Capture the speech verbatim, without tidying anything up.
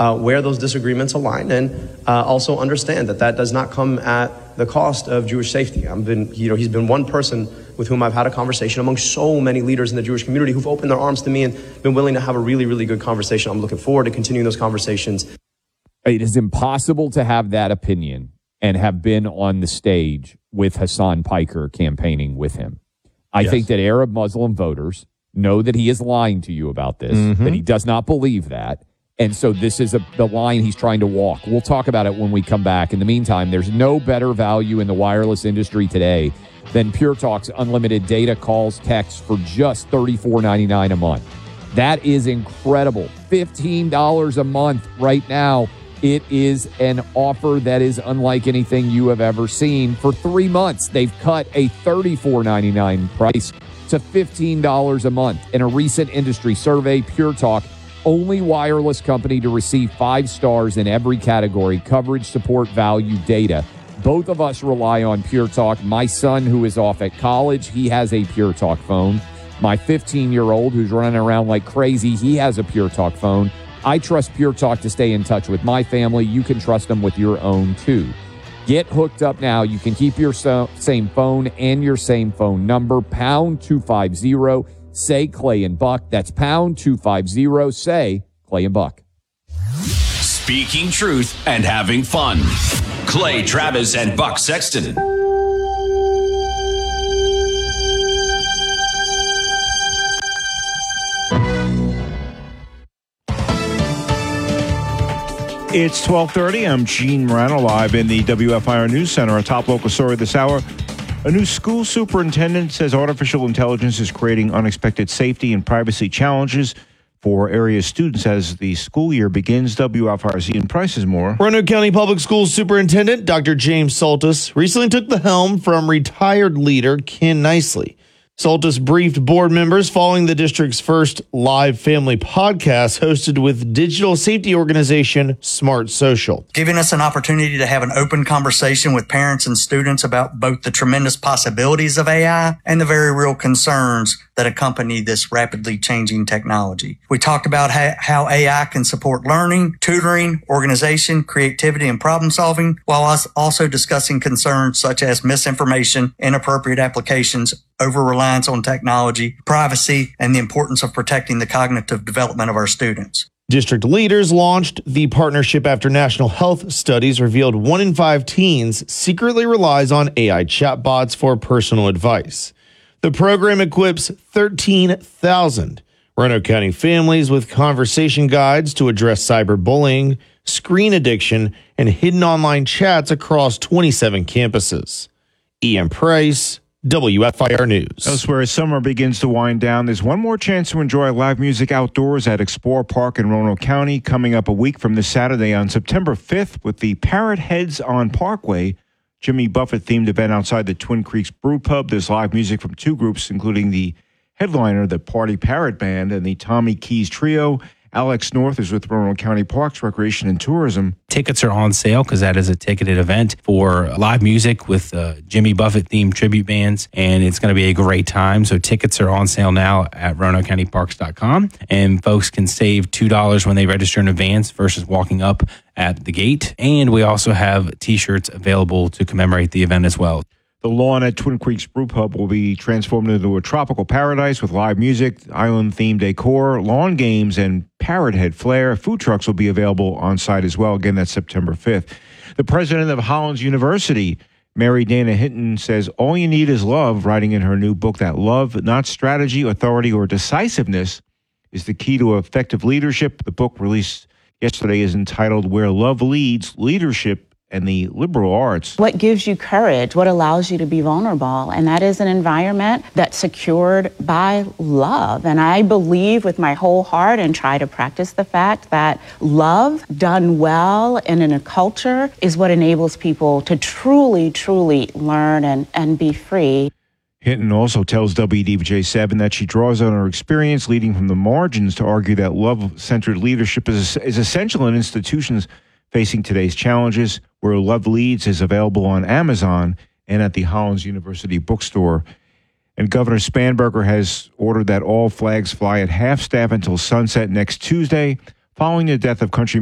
uh, where those disagreements align, and uh, also understand that that does not come at the cost of Jewish safety. I've been, you know, he's been one person with whom I've had a conversation among so many leaders in the Jewish community who've opened their arms to me and been willing to have a really, really good conversation. I'm looking forward to continuing those conversations. It is impossible to have that opinion and have been on the stage with Hassan Piker campaigning with him. I yes. think that Arab Muslim voters know that he is lying to you about this, mm-hmm. that he does not believe that. And so this is a, the line he's trying to walk. We'll talk about it when we come back. In the meantime, there's no better value in the wireless industry today than Pure Talk's unlimited data, calls, texts for just thirty-four ninety-nine a month. That is incredible. fifteen dollars a month right now. It is an offer that is unlike anything you have ever seen. For three months, they've cut a thirty-four ninety-nine price to fifteen dollars a month. In a recent industry survey, Pure Talk, only wireless company to receive five stars in every category: coverage, support, value, data. Both of us rely on Pure Talk. My son, who is off at college, he has a Pure Talk phone. My fifteen-year-old, who's running around like crazy, he has a Pure Talk phone. I trust Pure Talk to stay in touch with my family. You can trust them with your own, too. Get hooked up now. You can keep your so- same phone and your same phone number. Pound two five zero. Say Clay and Buck. That's pound two five zero. Say Clay and Buck. Speaking truth and having fun. Clay Travis and Buck Sexton. It's twelve thirty. I'm Gene Morano, live in the W F I R News Center. Our top local story this hour. A new school superintendent says artificial intelligence is creating unexpected safety and privacy challenges for area students as the school year begins. W F I R's Ian Price is more. Roanoke County Public Schools Superintendent Doctor James Soltis recently took the helm from retired leader Ken Nicely. Soltis briefed board members following the district's first live family podcast hosted with digital safety organization Smart Social. Giving us an opportunity to have an open conversation with parents and students about both the tremendous possibilities of A I and the very real concerns that accompany this rapidly changing technology. We talked about ha- how A I can support learning, tutoring, organization, creativity, and problem solving, while us also discussing concerns such as misinformation, inappropriate applications, over-reliance on technology, privacy, and the importance of protecting the cognitive development of our students. District leaders launched the partnership after national health studies revealed one in five teens secretly relies on A I chatbots for personal advice. The program equips thirteen thousand Roanoke County families with conversation guides to address cyberbullying, screen addiction, and hidden online chats across twenty-seven campuses. Ian Price, W F I R News. Elsewhere, as summer begins to wind down, there's one more chance to enjoy live music outdoors at Explore Park in Roanoke County, coming up a week from this Saturday on September fifth with the Parrot Heads on Parkway, Jimmy Buffett-themed event outside the Twin Creeks Brew Pub. There's live music from two groups, including the headliner, the Party Parrot Band, and the Tommy Keys Trio. Alex North is with Roanoke County Parks, Recreation, and Tourism. Tickets are on sale because that is a ticketed event for live music with uh, Jimmy Buffett-themed tribute bands, and it's going to be a great time. So tickets are on sale now at roanoke county parks dot com, and folks can save two dollars when they register in advance versus walking up at the gate. And we also have T-shirts available to commemorate the event as well. The lawn at Twin Creeks Brew Pub will be transformed into a tropical paradise with live music, island-themed decor, lawn games, and parrot head flair. Food trucks will be available on site as well. Again, that's September fifth. The president of Hollins University, Mary Dana Hinton, says all you need is love, writing in her new book that love, not strategy, authority, or decisiveness, is the key to effective leadership. The book released yesterday is entitled Where Love Leads, Leadership and the Liberal Arts. What gives you courage? What allows you to be vulnerable? And that is an environment that's secured by love. And I believe with my whole heart and try to practice the fact that love done well and in a culture is what enables people to truly, truly learn and, and be free. Hinton also tells W D B J seven that she draws on her experience leading from the margins to argue that love-centered leadership is, is essential in institutions facing today's challenges. Where Love Leads is available on Amazon and at the Hollins University bookstore. And Governor Spanberger has ordered that all flags fly at half-staff until sunset next Tuesday, following the death of country